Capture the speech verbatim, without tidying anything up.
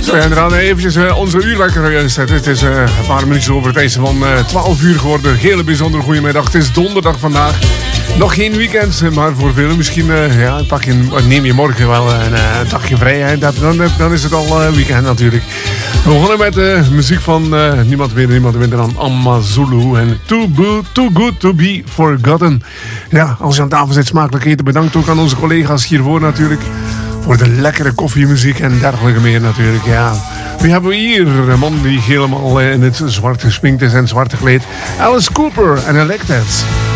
Zo ja, inderdaad, eventjes uh, onze uurwekker juist. Het is uh, een paar minuutjes over het tijd van uh, twaalf uur geworden. Hele bijzondere goedemiddag. Het is donderdag vandaag. Nog geen weekend, maar voor velen misschien uh, ja, pak je, neem je morgen wel een uh, dagje vrij. Hè. Dat, dan, dan is het al uh, weekend natuurlijk. We begonnen met de uh, muziek van uh, niemand meer, niemand minder dan Amazulu. En Too, Bo- Too Good To Be Forgotten. Ja, als je aan tafel zit, smakelijk eten. Bedankt ook aan onze collega's hiervoor natuurlijk. Voor de lekkere koffiemuziek en dergelijke meer natuurlijk, ja. Wie hebben we hier? Een man die helemaal in het zwart gesminkt is en zwart gekleed. Alice Cooper en Elected.